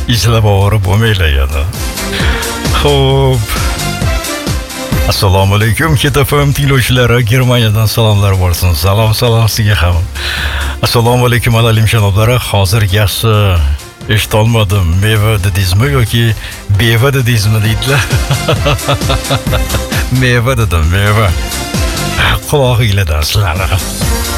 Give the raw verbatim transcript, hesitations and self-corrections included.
izlab ovorib bo'lmaylar yana. Xo'p. Assalomu alaykum, Hit F M tinglovchilari, Germaniyadan salomlar bo'lsin. Salom, salom sizga ham. Assalomu alaykum alalim janoblari. Hozir yaxshi eshitolmadim. Meva dedingizmi yoki beva dedingizmi deydilar. Meva dedim, meva. Qulog'inglardan sizlarni.